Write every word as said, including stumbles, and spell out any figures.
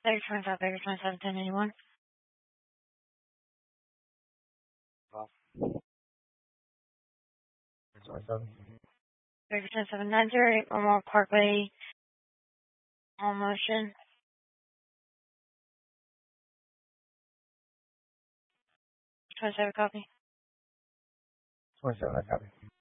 Baker twenty-five, Baker twenty-seven, ten eighty-one. twenty-seven. Baker twenty-seven, nine zero eight, Memorial Parkway, all motion. twenty-seven, copy. twenty-seven, I copy.